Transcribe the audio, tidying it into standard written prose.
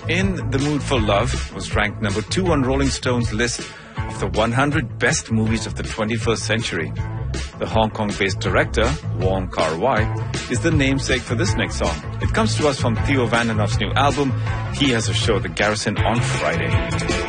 In the Mood for Love was ranked number 2 on Rolling Stone's list of the 100 best movies of the 21st century. The Hong Kong-based director, Wong Kar-wai, is the namesake for this next song. It comes to us from Theo Vandenhoff's new album, He Has a Show at the Garrison on Friday.